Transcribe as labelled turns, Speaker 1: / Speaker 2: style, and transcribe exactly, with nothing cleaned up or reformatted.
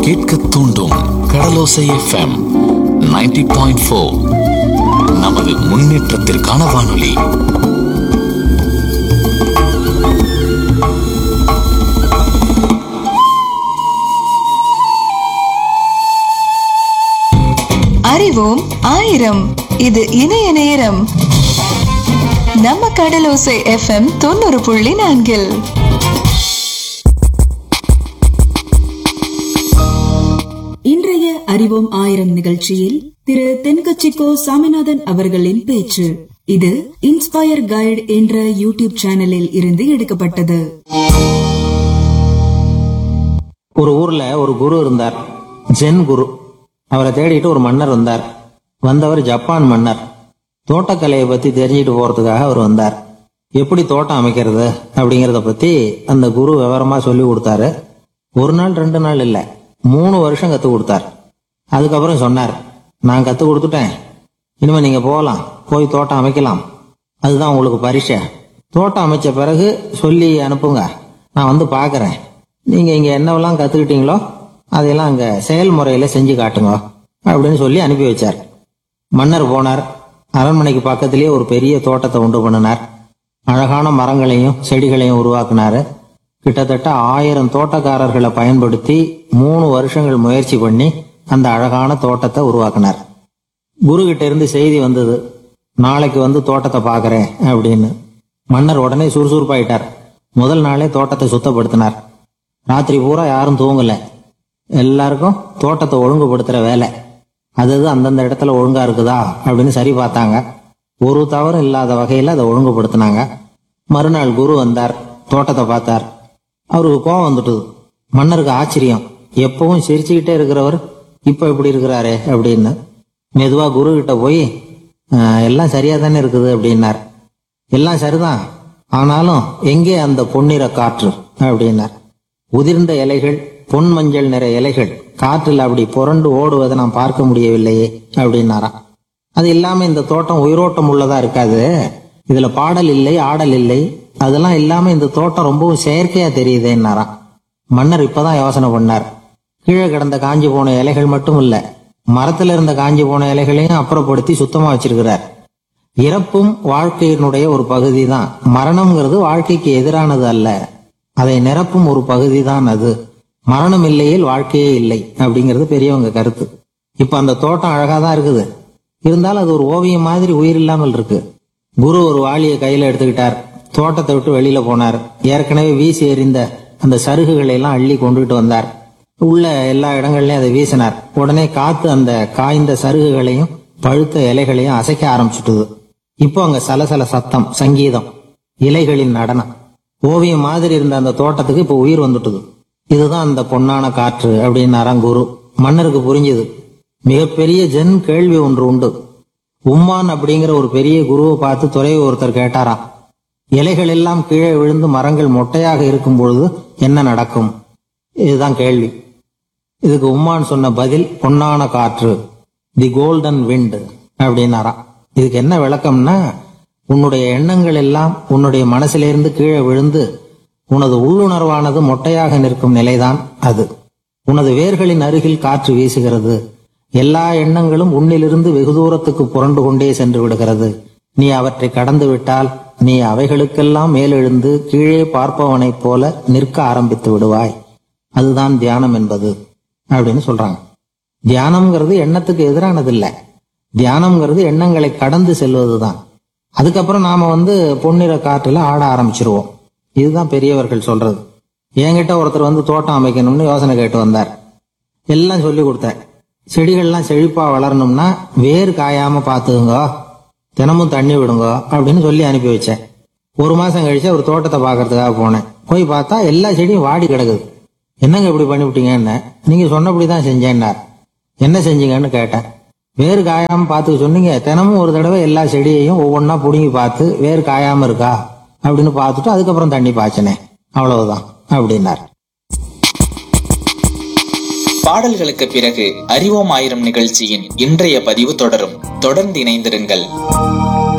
Speaker 1: கேட்க தூண்டும் கடலோசை FM ninety point four. நமது முன்னேற்றத்திற்கான வானொலி.
Speaker 2: அறிவோம் ஆயிரம். இது இணைய நேரம். நம்ம கடலோசை எஃப்எம் தொண்ணூறு புள்ளி நான்கில்
Speaker 3: இன்றைய அறிவோம் ஆயிரம் நிகழ்ச்சியில் திரு தென்கட்சிக்கோ சாமிநாதன் அவர்களின் பேச்சு. இது இன்ஸ்பயர் கைடு என்ற யூடியூப் சேனலில் இருந்து எடுக்கப்பட்டது.
Speaker 4: ஒரு ஊர்ல ஒரு குரு இருந்தார், ஜென் குரு. அவரை தேடிட்டு ஒரு மன்னர் வந்தார். வந்தவர் ஜப்பான் மன்னர். தோட்டக்கலையை பத்தி தெரிஞ்சுட்டு போறதுக்காக அவர் வந்தார். எப்படி தோட்டம் அமைக்கிறது அப்படிங்கறத பத்தி அந்த குரு விவரமா சொல்லி கொடுத்தாரு. ஒரு நாள் ரெண்டு நாள் இல்ல, மூணு வருஷம் கத்து கொடுத்தார். அதுக்கப்புறம் சொன்னார், நான் கத்து கொடுத்துட்டேன், இனிமே நீங்க போகலாம், போய் தோட்டம் அமைக்கலாம், அதுதான் உங்களுக்கு பரிசை. தோட்டம் அமைச்ச பிறகு சொல்லி அனுப்புங்க, நான் வந்து பாக்குறேன். நீங்க இங்க என்னவெல்லாம் கத்துக்கிட்டீங்களோ அதையெல்லாம் அங்க செயல்முறையில செஞ்சு காட்டுங்க அப்படின்னு சொல்லி அனுப்பி வச்சார். மன்னர் போனார். அரண்மனைக்கு பக்கத்திலேயே ஒரு பெரிய தோட்டத்தை உண்டு பண்ணினார். அழகான மரங்களையும் செடிகளையும் உருவாக்குனாரு. கிட்டத்தட்ட ஆயிரம் தோட்டக்காரர்களை பயன்படுத்தி மூணு வருஷங்கள் முயற்சி பண்ணி அந்த அழகான தோட்டத்தை உருவாக்குனார். குரு கிட்ட இருந்து செய்தி வந்தது, நாளைக்கு வந்து தோட்டத்தை பாக்குறேன் அப்படின்னு. மன்னர் உடனே சுறுசுறுப்பாயிட்டார். முதல் நாளே தோட்டத்தை சுத்தப்படுத்தினார். ராத்திரி பூரா யாரும் தூங்கல. எல்லாருக்கும் தோட்டத்தை ஒழுங்குபடுத்துற வேலை. அது அந்தந்த இடத்துல ஒழுங்கா இருக்குதா அப்படின்னு சரி பார்த்தாங்க. ஒரு தவறும் இல்லாத வகையில அதை ஒழுங்குபடுத்தினாங்க. மறுநாள் குரு வந்தார், தோட்டத்தை பார்த்தார். அவருக்கு கோபம் வந்துட்டுது. மன்னருக்கு ஆச்சரியம், எப்பவும் சிரிச்சுக்கிட்டே இருக்கிறவர் இப்ப இப்படி இருக்கிறாரே அப்படின்னு. மெதுவா குரு கிட்ட போய், எல்லாம் சரியா தானே இருக்குது அப்படின்னார். எல்லாம் சரிதான், ஆனாலும் எங்கே அந்த பொன்னிற காற்று அப்படின்னார். உதிர்ந்த இலைகள், பொன் மஞ்சள் நிற இலைகள் காற்றில் அப்படி புரண்டு ஓடுவதை நான் பார்க்க முடியவில்லையே அப்படின்னாராம். அது இல்லாம இந்த தோட்டம் உயிரோட்டம் உள்ளதா இருக்காது, இதுல பாடல் இல்லை, ஆடல் இல்லை, அதெல்லாம் இல்லாம இந்த தோட்டம் ரொம்பவும் செயற்கையா தெரியுதுன்னாராம். மன்னர் இப்பதான் யோசனை பண்ணார். கீழே கிடந்த காஞ்சி போன இலைகள் மட்டும் இல்ல, மரத்துல இருந்த காஞ்சி போன இலைகளையும் அப்புறப்படுத்தி சுத்தமா வச்சிருக்கிறார். இறப்பும் வாழ்க்கையினுடைய ஒரு பகுதி தான். மரணம்ங்கிறது வாழ்க்கைக்கு எதிரானது அல்ல, அதை நிரப்பும் ஒரு பகுதி தான் அது. மரணம் இல்லையில் வாழ்க்கையே இல்லை அப்படிங்கிறது பெரியவங்க கருத்து. இப்ப அந்த தோட்டம் அழகாதான் இருக்குது, இருந்தாலும் அது ஒரு ஓவியம் மாதிரி உயிர் இல்லாமல் இருக்கு. குரு ஒரு வாளியை கையில எடுத்துக்கிட்டார். தோட்டத்தை விட்டு வெளியில போனார். ஏற்கனவே வீசி எறிந்த அந்த சருகுகளை எல்லாம் அள்ளி கொண்டுகிட்டு வந்தார். உள்ள எல்லா இடங்கள்லயும் அதை வீசினார். உடனே காத்து அந்த காய்ந்த சருகுகளையும் பழுத்த இலைகளையும் அசைக்க ஆரம்பிச்சுட்டுது. இப்போ அங்க சலசல சத்தம், சங்கீதம், இலைகளின் நடனம். ஓவியம் மாதிரி இருந்த அந்த தோட்டத்துக்கு இப்போ உயிர் வந்துட்டுது. இதுதான் அந்த பொன்னான காற்று அப்படின்னாராம் குரு. மன்னருக்கு புரிஞ்சுது. மிகப்பெரிய ஜென் கேள்வி ஒன்று உண்டு. உம்மான் அப்படிங்கிற ஒரு பெரிய குருவை பார்த்து துறவி ஒருத்தர் கேட்டாராம், இலைகள் எல்லாம் கீழே விழுந்து மரங்கள் மொட்டையாக இருக்கும் பொழுது என்ன நடக்கும்? இதுதான் கேள்வி. இதுக்கு உம்மான் சொன்ன பதில் பொன்னான காற்று, தி கோல்டன் விண்ட் அப்படின்னாராம். இதுக்கு என்ன விளக்கம்னா, உன்னுடைய எண்ணங்கள் எல்லாம் உன்னுடைய மனசிலிருந்து கீழே விழுந்து உனது உள்ளுணர்வானது மொட்டையாக நிற்கும் நிலைதான் அது. உனது வேர்களின் அருகில் காற்று வீசுகிறது. எல்லா எண்ணங்களும் உன்னிலிருந்து வெகு தூரத்துக்கு புரண்டு கொண்டே சென்று விடுகிறது. நீ அவற்றை கடந்து விட்டால் நீ அவைகளுக்கெல்லாம் மேலெழுந்து கீழே பார்ப்பவனைப் போல நிற்க ஆரம்பித்து விடுவாய். அதுதான் தியானம் என்பது அப்படின்னு சொல்றாங்க. தியானம்ங்கிறது எண்ணத்துக்கு எதிரானது இல்ல, தியானம்ங்கிறது எண்ணங்களை கடந்து செல்வதுதான். அதுக்கப்புறம் நாம வந்து பொன்னிற காற்றுல ஆட ஆரம்பிச்சிருவோம். இதுதான் பெரியவர்கள் சொல்றது. என்கிட்ட ஒருத்தர் வந்து தோட்டம் அமைக்கணும்னு யோசனை கேட்டு வந்தார். எல்லாம் சொல்லி கொடுத்தேன். செடிகள்லாம் செழிப்பா வளரணும்னா வேர் காயாம பாத்துக்குங்க, தினமும் தண்ணி விடுங்க அப்படின்னு சொல்லி அனுப்பி வச்சேன். ஒரு மாசம் கழிச்சு ஒரு தோட்டத்தை பாக்குறதுக்காக போனேன். போய் பார்த்தா எல்லா செடியும் வாடி கிடக்குது. என்னங்க இப்படி பண்ணிவிட்டீங்கன்னு. நீங்க சொன்னபடிதான் செஞ்சேன்னார். என்ன செஞ்சீங்கன்னு கேட்டேன். வேறு காயாம பாத்துக்க சொன்னீங்க, தினமும் ஒரு தடவை எல்லா செடியையும் ஒவ்வொன்னா புடுங்கி பார்த்து வேறு காயாம இருக்கா அப்படின்னு பார்த்துட்டு அதுக்கப்புறம் தண்ணி பாய்ச்சனே, அவ்வளவுதான் அப்படின்னார்.
Speaker 5: பாடல்களுக்கு பிறகு அறிவோம் ஆயிரம் நிகழ்ச்சியின் இன்றைய பதிவு தொடரும். தொடர்ந்து இணைந்திருங்கள்.